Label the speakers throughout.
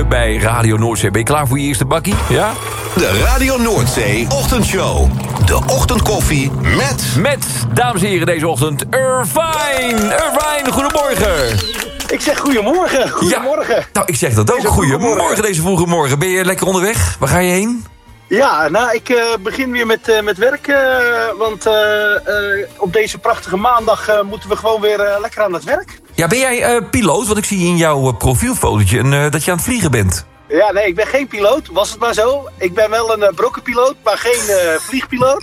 Speaker 1: bij Radio Noordzee. Ben je klaar voor je eerste bakkie? Ja?
Speaker 2: De Radio Noordzee Ochtendshow. De ochtendkoffie met,
Speaker 1: dames en heren, deze ochtend Irvine. Irvine, goedemorgen.
Speaker 3: Ik zeg goedemorgen. Goedemorgen.
Speaker 1: Ja, nou, ik zeg dat ook. Goedemorgen deze vroege morgen. Ben je lekker onderweg? Waar ga je heen?
Speaker 3: Ja, nou, ik begin weer met werk. Want op deze prachtige maandag moeten we gewoon weer lekker aan het werk.
Speaker 1: Ja, ben jij piloot? Want ik zie in jouw profielfotootje dat je aan het vliegen bent.
Speaker 3: Ja, nee, ik ben geen piloot. Was het maar zo. Ik ben wel een brokkenpiloot, maar geen vliegpiloot.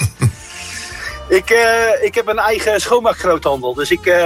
Speaker 3: Ik heb een eigen schoonmaakgroothandel. Dus ik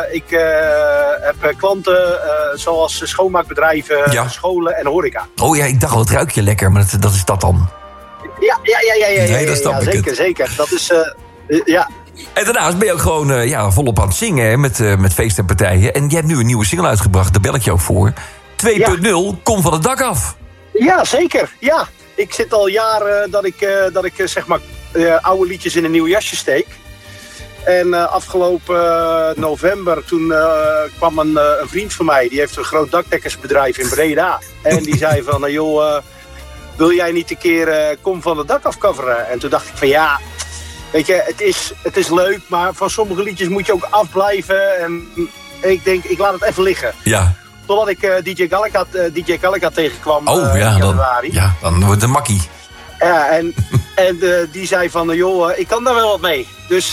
Speaker 3: heb klanten zoals schoonmaakbedrijven, scholen en horeca.
Speaker 1: Oh ja, ik dacht al, het ruik je lekker, maar dat is dat dan.
Speaker 3: Ja.
Speaker 1: Nee, dat snap ik
Speaker 3: zeker, zeker. Dat is, ja.
Speaker 1: En daarnaast ben je ook gewoon volop aan het zingen hè, met feesten en partijen. En je hebt nu een nieuwe single uitgebracht, daar bel ik je ook voor. 2.0, kom van het dak af.
Speaker 3: Ja, zeker. Ja. Ik zit al jaren dat ik zeg maar oude liedjes in een nieuw jasje steek. En afgelopen november, toen kwam een vriend van mij. Die heeft een groot dakdekkersbedrijf in Breda. En die zei van, joh, wil jij niet een keer kom van het dak afcoveren? En toen dacht ik van ja, weet je, het is leuk. Maar van sommige liedjes moet je ook afblijven. En ik denk, ik laat het even liggen.
Speaker 1: Ja.
Speaker 3: Totdat ik DJ Gallagher tegenkwam in januari.
Speaker 1: Dan wordt het een makkie.
Speaker 3: Ja, en die zei van, joh, ik kan daar wel wat mee. Dus,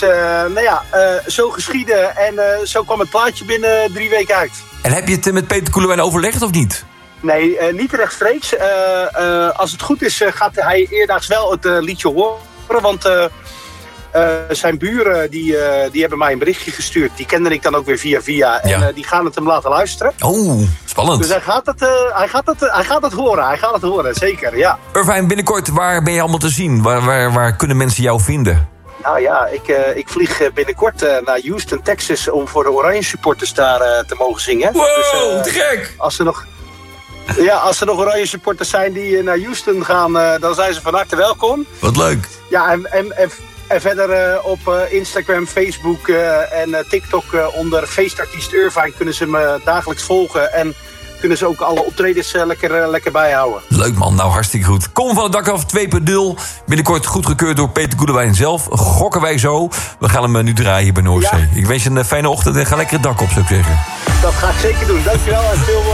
Speaker 3: zo geschieden. En zo kwam het plaatje binnen 3 weken uit.
Speaker 1: En heb je het met Peter Koelewijn overlegd of niet?
Speaker 3: Nee, niet rechtstreeks. Als het goed is, gaat hij eerdaags wel het liedje horen. Want zijn buren die hebben mij een berichtje gestuurd. Die kende ik dan ook weer via. En die gaan het hem laten luisteren.
Speaker 1: Oh, spannend.
Speaker 3: Dus hij gaat het horen, zeker, ja.
Speaker 1: Irvine, binnenkort, waar ben je allemaal te zien? Waar kunnen mensen jou vinden?
Speaker 3: Nou ja, ik vlieg binnenkort naar Houston, Texas om voor de Oranje supporters daar te mogen zingen.
Speaker 1: Wow,
Speaker 3: dus,
Speaker 1: te gek!
Speaker 3: Als er nog Oranje supporters zijn die naar Houston gaan, dan zijn ze van harte welkom.
Speaker 1: Wat leuk.
Speaker 3: Ja, en verder op Instagram, Facebook en TikTok onder feestartiest Irvine kunnen ze me dagelijks volgen. En kunnen ze ook alle optredens lekker bijhouden.
Speaker 1: Leuk man, nou hartstikke goed. Kom van het dak af 2.0. Binnenkort goedgekeurd door Peter Koelewijn zelf. Gokken wij zo. We gaan hem nu draaien bij Noordzee. Ja. Ik wens je een fijne ochtend en ga lekker het dak op, zou ik zeggen.
Speaker 3: Dat ga ik zeker doen. Dankjewel en veel